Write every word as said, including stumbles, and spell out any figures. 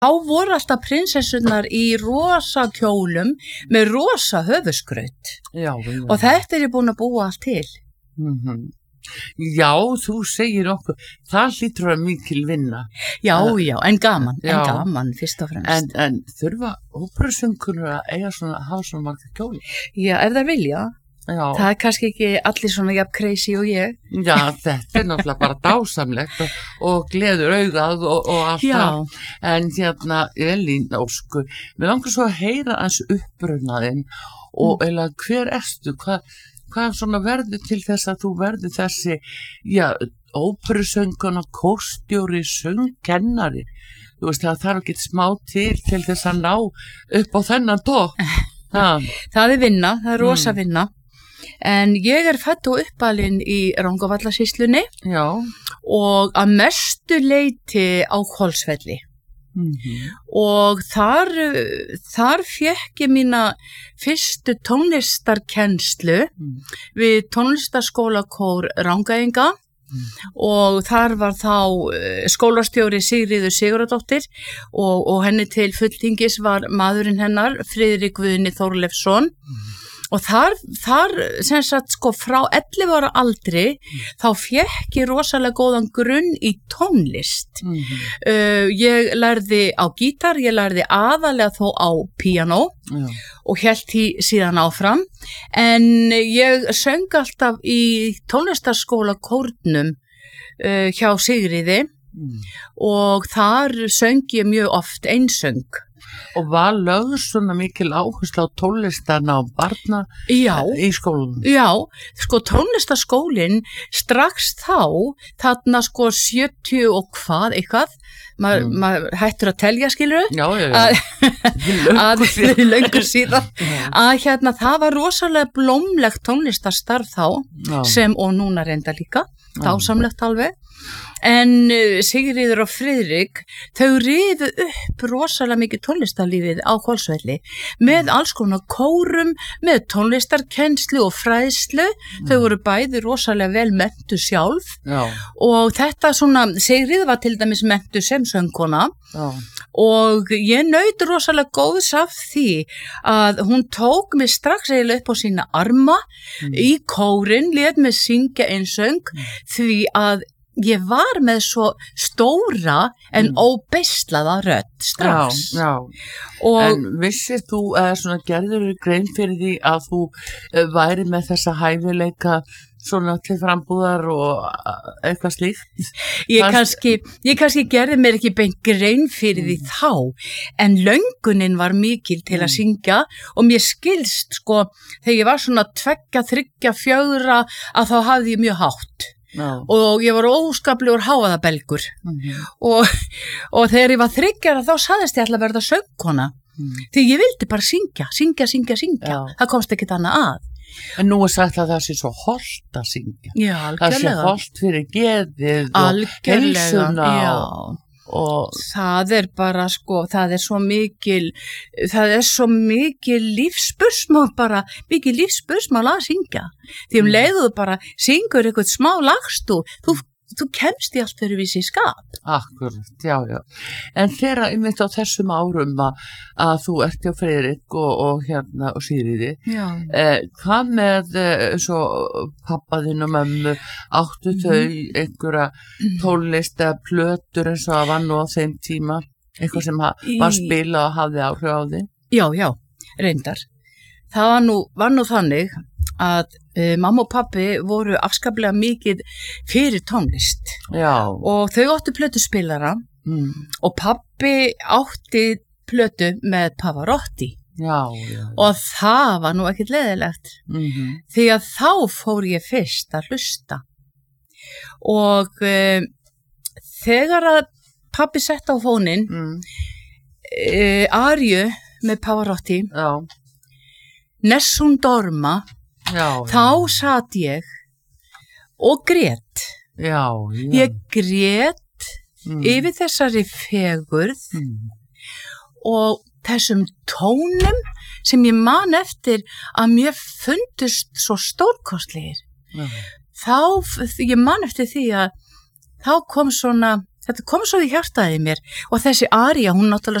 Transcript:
Þá voru alltaf prinsessurnar í rosa kjólum með rosa höfuskraut. Já, já. Og þetta er ég búin að búa allt til. Mm-hmm. Já, þú segir okkur, það hlýtur að mikil vinna. Já, já, en gaman, já. en gaman fyrst og fremst. En, en þurfa óperusöngur að eiga svona, hafa svona marga kjóli? Já, ef það vilja. Já. Það er kannski ekki allir svona jafn crazy og ég. Já, þetta er náttúrulega bara dásamlegt og, og gleður augað og, og allt það. En hérna, Elín Ósku, mér langar svo að heyra hans uppbrunnaðinn og eða mm. hver ertu, hvað hvað svona verður til þess að þú verður þessi, já, óperusönguna, kórstjóri, söngkennari. Þú veist, það þarf ekki smá til til þess að ná upp á þennan tók. Það er vinna, það er rosa mm. vinna. En ég er fædd og uppalinn í Rangárvallasýslunni og að mestu leyti á Hvolsvelli. Mm-hmm. Og þar, þar fékk ég mína fyrstu tónlistarkennslu mm. við tónlistarskólakór Rangæinga mm. og þar var þá skólastjóri Sigríður Sigurðardóttir og, og henni til fulltingis var maðurinn hennar Friðrik Guðni Þorleifsson. Mm. Og þar, þar sem sagt sko frá ellefu ára aldri mm. þá fékk ég rosalega góðan grunn í tónlist. Mm-hmm. Uh, ég lærði á gítar, ég lærði aðalega þó á píanó Já. Og hélt því síðan áfram. En ég söng alltaf í tónlistarskóla kórnum uh, hjá Sigríði mm. og þar söng ég mjög oft einsöng. Og var lögð svona mikil áherslu á tónlistarna á barna Já. Í skólanum? Já, sko tónlistarskólinn strax þá, þarna sko sjötíu og hvað eitthvað, maður mm. mað hættur að telja skilur já, já, já. að löngu síðan að hérna það var rosalega blómlegt tónlistarstarf þá já. Sem og núna reynda líka, dásamlegt alveg. En Sigríður og Friðrik, þau rifu upp rosalega mikið tónlistarlífið á Hvolsvelli með alls konar kórum, með tónlistarkennslu og fræðslu. Mm. Þau voru bæði rosalega vel menntu sjálf Já. Og þetta svona, Sigríður var til dæmis menntu sem söngkona Já. Og ég naut rosalega góðs af því að hún tók mig strax eiginlega upp á sína arma mm. í kórinn, lét mig syngja einsöng mm. því að ég var með svo stóra en mm. óbeislaða rödd strax. Já, já. Og en vissir þú, eða svona gerður grein fyrir því að þú uh, væri með þessa hæfileika svona til frambúðar og eitthvað slíkt? Ég kannski, ég kannski gerði mér ekki beint grein fyrir því mm. þá, en löngunin var mikil til að syngja og mér skilst sko, þegar ég var svona tveggja, þriggja, fjögra að þá hafði ég mjög hátt. No. Og ég var óskaplegur hávaðabelgur mm-hmm. og, og þegar ég var þryggjara þá saðist ég alltaf að verða söngkona mm. því ég vildi bara syngja, syngja, syngja, syngja Já. Það komst ekkert annað að En nú er sagt að það sé svo hollt að syngja Já, algjörlega Það sé hollt fyrir geðið og heilsuna Já. Og það er bara sko, það er svo mikil það er svo mikil lífspursmál bara, mikil lífspursmál að syngja því um leiðu bara syngur eitthvað smá lagstu þú, þú kemst í allt fyrir vísi skap Akkurat, já, já En þeirra einmitt á þessum árum að, að þú ert hjá Friðrik og, og hérna og Sigríði eh, hvað með eh, svo pappaðinn og mömmu áttu mm-hmm. þau einhverja tónlist eða plötur eins og að var nú á þeim tíma eitthvað sem ha, var spila og hafði áhrif á því Já, já, reyndar það var nú, var nú þannig að uh, mamma og pappi voru afskaplega mikið fyrir tónlist Já. Og þau áttu plötuspilara mm. og pappi átti plötu með Pavarotti já, já. Og það var nú ekkert leiðilegt mm-hmm. því að þá fór ég fyrst að hlusta og uh, þegar að pappi sett á fóninn mm. uh, Arju með Pavarotti Já. Nessun dorma Já, þá satt ég og grét já, já. ég grét mm. yfir þessari fegurð mm. og þessum tónum sem ég man eftir að mér fundust svo stórkostlegir já. þá, ég man eftir því að þá kom svona þetta kom svo í hjartaði mér og þessi Aría, hún náttúrulega